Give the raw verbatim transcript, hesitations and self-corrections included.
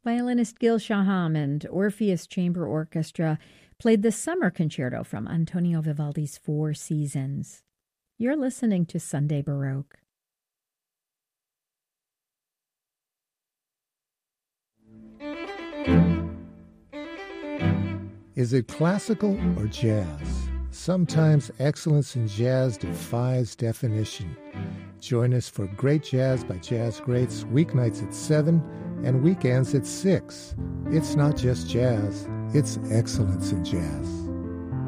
Violinist Gil Shaham and Orpheus Chamber Orchestra played the Summer Concerto from Antonio Vivaldi's Four Seasons. You're listening to Sunday Baroque. Is it classical or jazz? Sometimes excellence in jazz defies definition. Join us for Great Jazz by Jazz Greats, weeknights at seven and weekends at six. It's not just jazz, it's excellence in jazz.